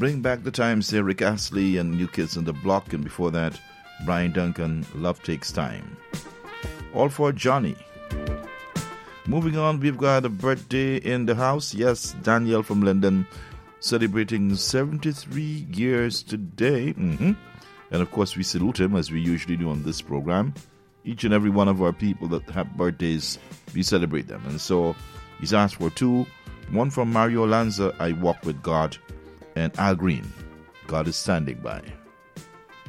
Bring Back the Time, say Rick Astley and New Kids on the Block, and before that, Brian Duncan, Love Takes Time. All for Johnny. Moving on, we've got a birthday in the house. Yes, Daniel from London, celebrating 73 years today. And of course, we salute him as we usually do on this program. Each and every one of our people that have birthdays, we celebrate them. And so he's asked for two. One from Mario Lanza, I Walk with God, and Al Green, God is Standing By.